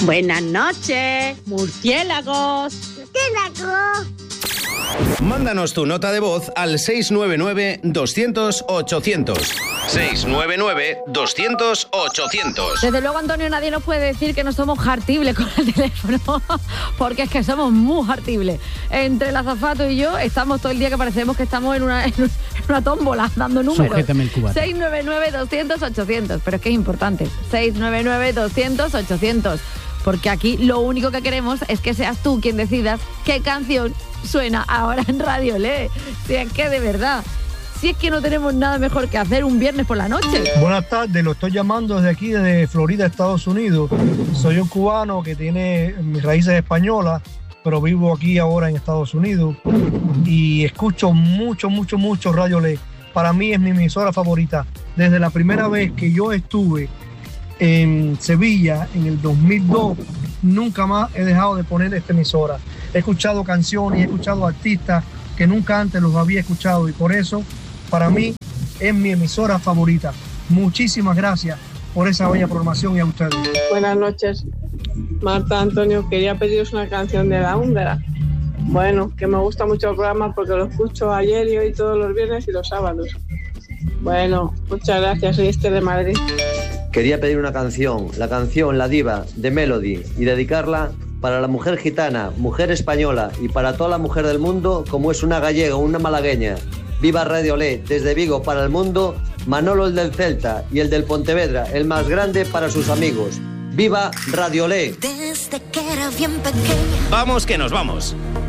Buenas noches, murciélagos. ¡Murciélago! Mándanos tu nota de voz al 699-200-800. 699-200-800. Desde luego, Antonio, nadie nos puede decir que no somos hartibles con el teléfono, porque es que somos muy hartibles. Entre el azafato y yo estamos todo el día que parecemos que estamos en una tómbola dando números. Sujétame el cubata. 699-200-800, pero es que es importante. 699-200-800. Porque aquí lo único que queremos es que seas tú quien decidas qué canción suena ahora en Radio Le. Si es que de verdad, si es que no tenemos nada mejor que hacer un viernes por la noche. Buenas tardes, lo estoy llamando desde aquí, desde Florida, Estados Unidos. Soy un cubano que tiene mis raíces españolas, pero vivo aquí ahora en Estados Unidos y escucho mucho Radio Le. Para mí es mi emisora favorita. Desde la primera vez que yo estuve en Sevilla en el 2002, nunca más he dejado de poner esta emisora. He escuchado canciones, he escuchado artistas que nunca antes los había escuchado y por eso para mí es mi emisora favorita. Muchísimas gracias por esa bella programación y a ustedes. Buenas noches, Marta, Antonio. Quería pediros una canción de La Húngara. Bueno, que me gusta mucho el programa porque lo escucho ayer y hoy todos los viernes y los sábados. Bueno, muchas gracias, soy Esther de Madrid. Quería pedir una canción, la canción La Diva de Melody, y dedicarla para la mujer gitana, mujer española y para toda la mujer del mundo, como es una gallega o una malagueña. Viva Radio Le, desde Vigo para el mundo, Manolo el del Celta y el del Pontevedra, el más grande para sus amigos. ¡Viva Radio Le! Desde que era bien pequeña. Vamos que nos vamos.